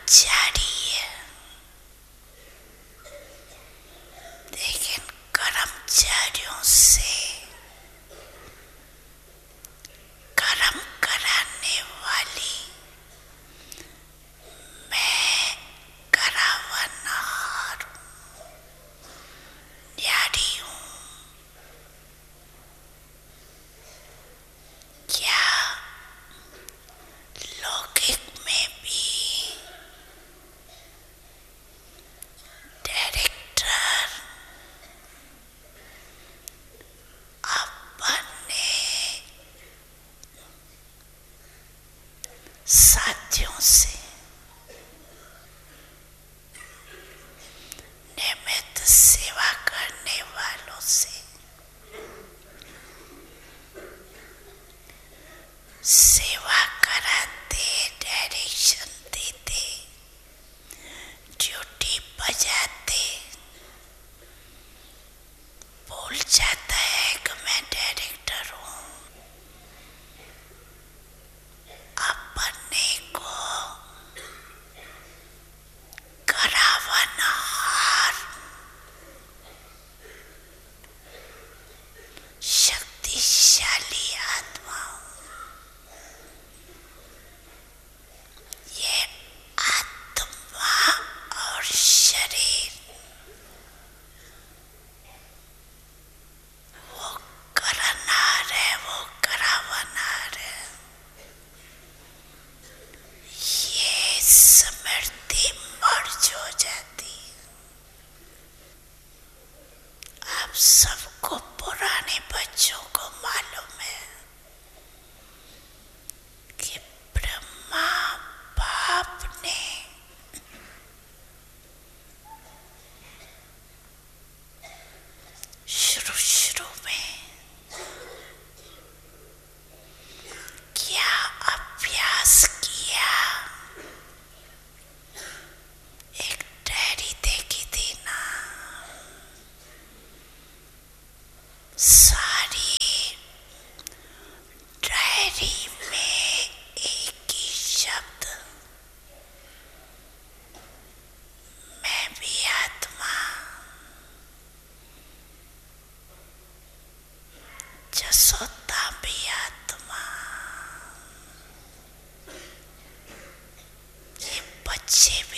जारी है, लेकिन कर्मचारियों से कर्म कराने वाली मैं करावनहार न्यारी हूँ। क्या लौकिक में भी डायरेक्टर अपने साथियों से नियमित सेवा करने वालों से सेवा कराते, डायरेक्शन देते, ड्यूटी बजाते, भूल जाता है कि मैं डायरेक्टर हूँ। अपने को करावनहार शक्तिशाली आत्मा हूँ। ये आत्मा और शरीर वो करनार है, वो करावनहार है। ये स्मृति मर्ज हो जाती। आप सबको पुराने बच्चों को मालूम है कि ब्रह्मा बाप ने शुरू में क्या अभ्यास किया। एक डायरी देखी थी ना, सारी डायरी में एक ही शब्द, मैं भी आत्मा, जसोदा भी आत्मा। ये बच्चे